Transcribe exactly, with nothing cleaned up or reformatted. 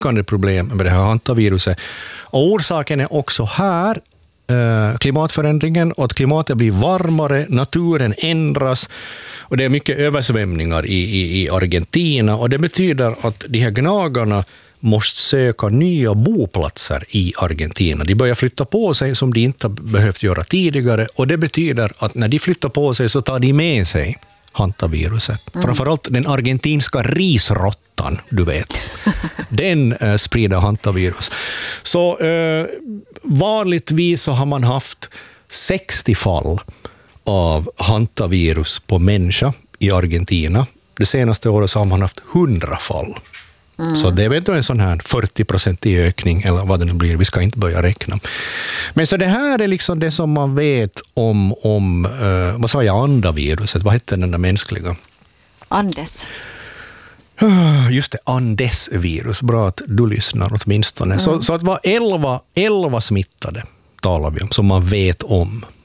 ökande problem med det här hantaviruset. Och orsaken är också här eh, klimatförändringen och att klimatet blir varmare, naturen ändras och det är mycket översvämningar i, i, i Argentina och det betyder att de här gnagarna måste söka nya boplatser i Argentina. De börjar flytta på sig som de inte har behövt göra tidigare och det betyder att när de flyttar på sig så tar de med sig hantaviruset. Mm. Framförallt den argentinska risrottan, du vet. Den eh, sprider hantavirus. Så eh, vanligtvis så har man haft sextio fall av hantavirus på människa i Argentina. Det senaste året så har man haft hundra fall. Mm. Så det är väl en sån här fyrtio procent i ökning eller vad det nu blir, vi ska inte börja räkna. Men så det här är liksom det som man vet om, om uh, vad sa jag, andaviruset, vad heter den där mänskliga? Andes. Just det, Andes-virus, bra att du lyssnar åtminstone. Mm. Så, så att det var elva, elva smittade talar vi om, som man vet om.